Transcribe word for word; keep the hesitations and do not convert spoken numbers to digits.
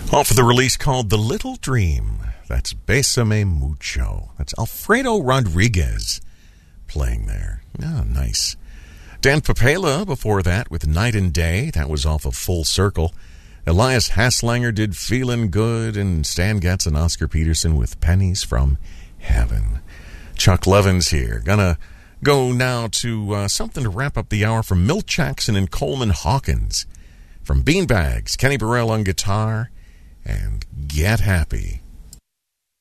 Off of the release called The Little Dream. That's Bésame Mucho. That's Alfredo Rodriguez playing there. Oh, nice. Dan Papela before that with Night and Day. That was off of Full Circle. Elias Haslanger did Feelin' Good, and Stan Getz and Oscar Peterson with Pennies from Heaven. Chuck Levins here. Gonna go now to uh, something to wrap up the hour from Milt Jackson and Coleman Hawkins. From Beanbags, Kenny Burrell on guitar, and Get Happy.